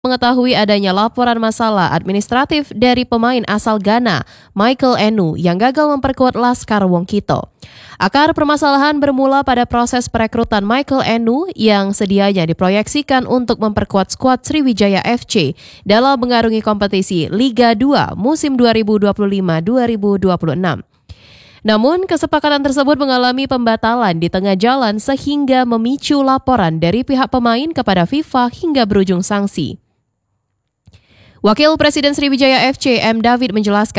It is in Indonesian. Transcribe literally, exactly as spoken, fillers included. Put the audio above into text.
mengetahui adanya laporan masalah administratif dari pemain asal Ghana, Michael Enu, yang gagal memperkuat Laskar Wong Kito. Akar permasalahan bermula pada proses perekrutan Michael Enu yang sedianya diproyeksikan untuk memperkuat skuad Sriwijaya F C dalam mengarungi kompetisi Liga dua musim dua ribu dua puluh lima dua ribu dua puluh enam. Namun, kesepakatan tersebut mengalami pembatalan di tengah jalan sehingga memicu laporan dari pihak pemain kepada FIFA hingga berujung sanksi. Wakil Presiden Sriwijaya F C M. David menjelaskan,